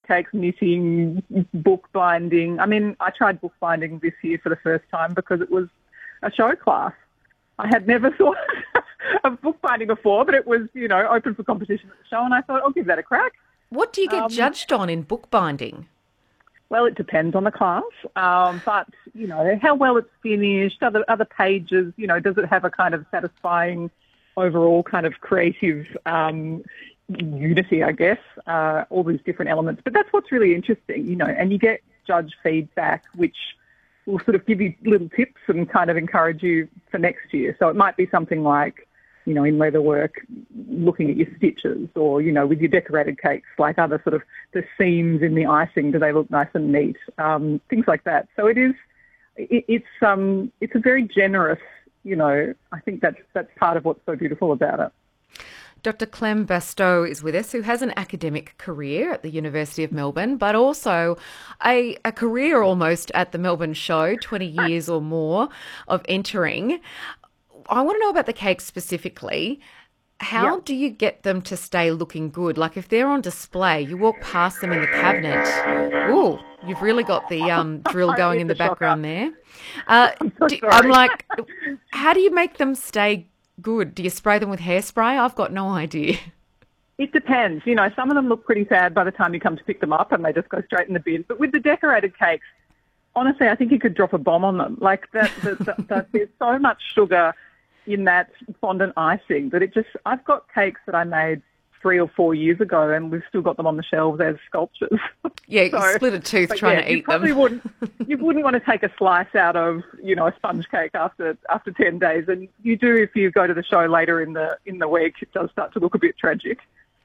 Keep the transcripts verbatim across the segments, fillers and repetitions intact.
cakes, knitting, bookbinding. I mean, I tried bookbinding this year for the first time because it was a show class. I had never thought of bookbinding before, but it was, you know, open for competition at the show, and I thought, I'll give that a crack. What do you get Um, judged on in bookbinding? Well, it depends on the class, um, but, you know, how well it's finished, other, other pages, you know, does it have a kind of satisfying overall kind of creative um, unity, I guess, uh, all these different elements. But that's what's really interesting, you know, and you get judge feedback, which will sort of give you little tips and kind of encourage you for next year. So it might be something like, you know, in leatherwork, looking at your stitches, or, you know, with your decorated cakes, like other sort of the seams in the icing, do they look nice and neat? Um, things like that. So it is, it, it's um, it's a very generous, you know, I think that's that's part of what's so beautiful about it. Doctor Clem Bastow is with us, who has an academic career at the University of Melbourne, but also a, a career almost at the Melbourne Show, twenty years or more of entering. I want to know about the cakes specifically. How Yep. do you get them to stay looking good? Like if they're on display, you walk past them in the cabinet. Ooh, you've really got the um, drill I going need in the to shock background up. there. Uh, I'm so do- sorry. I'm like, how do you make them stay good? Do you spray them with hairspray? I've got no idea. It depends. You know, some of them look pretty sad by the time you come to pick them up and they just go straight in the bin. But with the decorated cakes, honestly, I think you could drop a bomb on them. Like, that, that, that, that, there's so much sugar in that fondant icing that it just, I've got cakes that I made three or four years ago and we've still got them on the shelves as sculptures. Yeah, you So, split a tooth but trying yeah, to you eat probably them. wouldn't, you wouldn't want to take a slice out of, you know, a sponge cake after after ten days. And you do if you go to the show later in the in the week. It does start to look a bit tragic.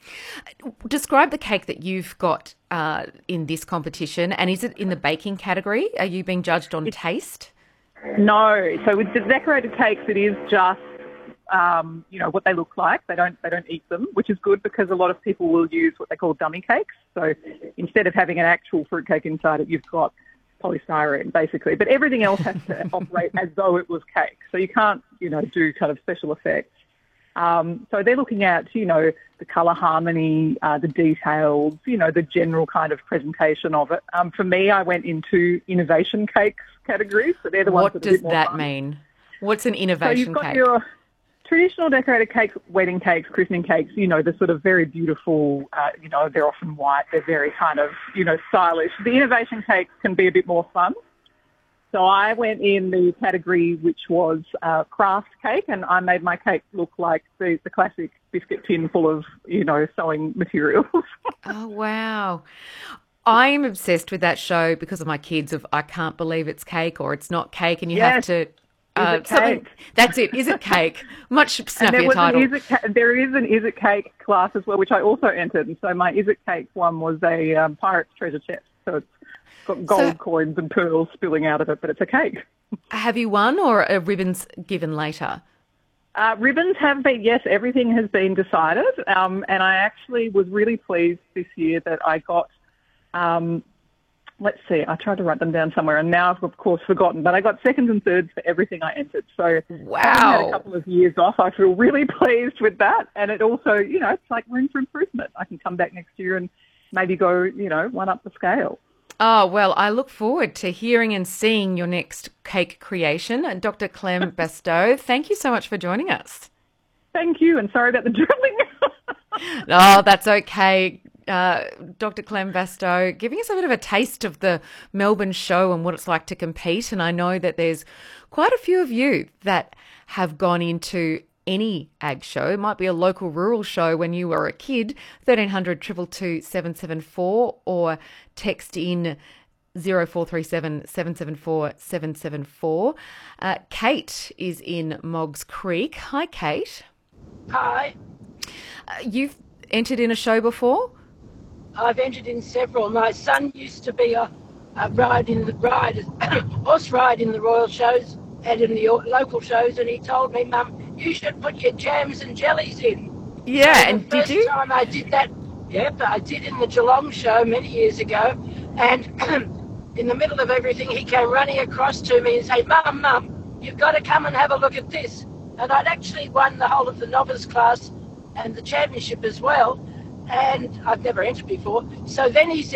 Describe the cake that you've got uh, in this competition, and is it in the baking category? Are you being judged on taste? No. So with the decorated cakes, it is just, um, you know, what they look like. They don't they don't eat them, which is good because a lot of people will use what they call dummy cakes. So instead of having an actual fruitcake inside it, you've got polystyrene, basically. But everything else has to operate as though it was cake. So you can't, you know, do kind of special effects. Um, so they're looking at, you know, the colour harmony, uh, the details, you know, the general kind of presentation of it. Um, for me, I went into innovation cakes categories. So they're the ones What that are a does bit more that fun. mean? What's an So innovation you've got cake? your traditional decorated cakes, wedding cakes, christening cakes, you know, the sort of very beautiful, uh, you know, they're often white, they're very kind of, you know, stylish. The innovation cakes can be a bit more fun. So I went in the category which was uh, craft cake, and I made my cake look like the, the classic biscuit tin full of, you know, sewing materials. Oh, wow. I'm obsessed with that show because of my kids of I can't believe it's cake or it's not cake, and you have Yes. to... Uh, it something, cake? that's it. Is it cake? Much And snappier there was title. an is it ca- there is an is it cake class as well, which I also entered. And so my is it cake one was a um, pirate's treasure chest. So it's got gold So- coins and pearls spilling out of it, but it's a cake. Have you won, or are ribbons given later? Uh, ribbons have been, yes, everything has been decided. Um, and I actually was really pleased this year that I got, um, let's see, I tried to write them down somewhere and now I've of course forgotten, but I got seconds and thirds for everything I entered. So having had Wow. a couple of years off, I feel really pleased with that. And it also, you know, it's like room for improvement. I can come back next year and maybe go, you know, one up the scale. Oh, well, I look forward to hearing and seeing your next cake creation. And Doctor Clem Bastow, thank you so much for joining us. Thank you, and sorry about the drilling. Oh, that's okay. Uh, Doctor Clem Bastow, giving us a bit of a taste of the Melbourne show and what it's like to compete. And I know that there's quite a few of you that have gone into any ag show. It might be a local rural show when you were a kid, thirteen hundred, two two two, seven seven four, or text in zero four three seven, seven seven four, seven seven four. Uh, Kate is in Moggs Creek. Hi, Kate. Hi, Uh, you've entered in a show before? I've entered in several. My son used to be a, a ride in the ride, horse ride in the royal shows and in the local shows, and he told me, Mum, you should put your jams and jellies in. Yeah, So and the did first you? time I did that, yep, I did in the Geelong show many years ago, and in the middle of everything, he came running across to me and said, Mum, Mum, you've got to come and have a look at this. And I'd actually won the whole of the novice class and the championship as well, and I've never entered before. So then he said,